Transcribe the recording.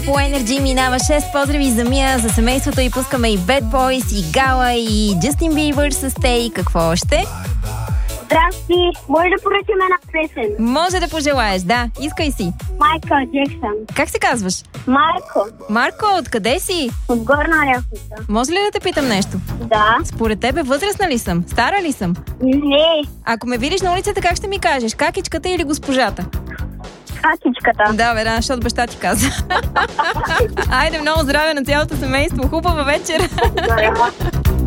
По Energy минава 6 поздрави за Мия, за семейството и пускаме и Bad Boys, и Гала, и Justin Bieber с Stay. Какво още? Здрасти, може да поръчам една песен? Може да пожелаеш, да. Искай си. Майкъл Джексън. Как се казваш? Марко. Марко, откъде си? От Горна Оряховица. Може ли да те питам нещо? Да. Според тебе възрастна ли съм? Стара ли съм? Не. Ако ме видиш на улицата, как ще ми кажеш? Какичката или госпожата? Какичката. Да, бе, да, защото баща ти каза. Айде, много здраве на цялото семейство. Хубава вечер.